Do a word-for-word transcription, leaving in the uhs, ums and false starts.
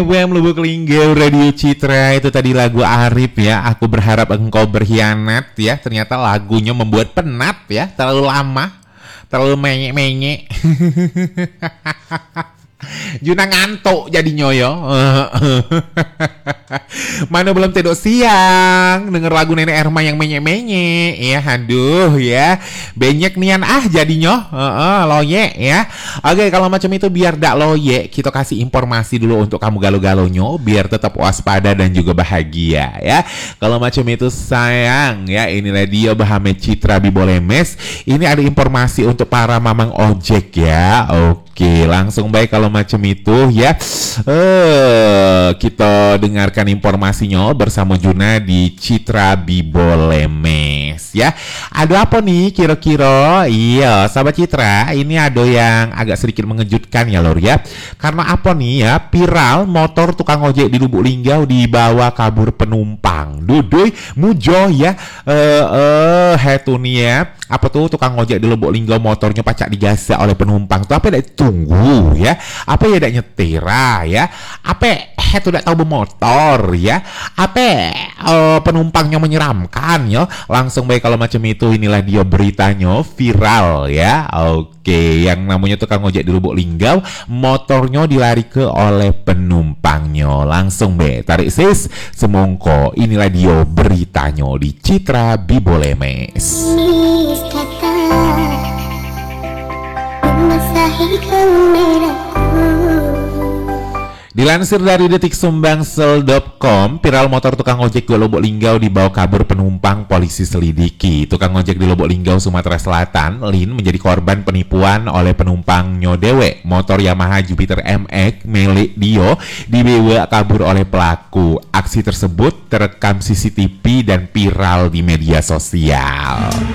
W M Lubuk Linggau Radio Citra, itu tadi lagu Arif ya. Aku berharap engkau berkhianat ya. Ternyata lagunya membuat penat ya. Terlalu lama, terlalu menyek-menyek. Juna ngantuk jadi nyoyo. Mana belum tidur siang denger lagu Nenek Erma yang menye-menye ya. Aduh ya, banyak nian ah jadinya. Heeh, loye ya. Oke, kalau macam itu biar dak loye, kita kasih informasi dulu untuk kamu galau-galaunya biar tetap waspada dan juga bahagia ya. Kalau macam itu sayang ya, inilah dia Bahamet Citra Bibolemes. Ini ada informasi untuk para mamang ojek ya. Oke, langsung baik kalau macam itu ya. Eh, kita dengarkan informasinya bersama Juna di Citra Bibolemes ya. Ada apa nih kira-kira? Iya, sahabat Citra, ini ada yang agak sedikit mengejutkan ya lor ya. Karena apa nih ya? Viral motor tukang ojek di Lubuk Linggau dibawa kabur penumpang. Duduy, mujo ya. Eh, eh, hetu nih ya. Apa tuh tukang ojek di Lubuk Linggau motornya pacak digasak oleh penumpang tuh apa dak tunggu ya, apa ya dak nyetira ya, apa hetu dak tahu bermotor ya, apa uh, penumpangnya menyeramkan ya. Langsung baik kalau macam itu, inilah dia beritanya viral ya. Oke, yang namanya tukang ojek di Lubuk Linggau motornya dilari ke oleh penumpangnya. Langsung be tarik sis semongko, inilah dia beritanya di Citra Bibolemes. Dilansir dari detik sumbangsel dot com, viral motor tukang ojek di Lubuk Linggau dibawa kabur penumpang, polisi selidiki. Tukang ojek di Lubuk Linggau, Sumatera Selatan, Lin, menjadi korban penipuan oleh penumpang nyodewe. Motor Yamaha Jupiter M X milik Dio dibawa kabur oleh pelaku. Aksi tersebut terekam C C T V dan viral di media sosial.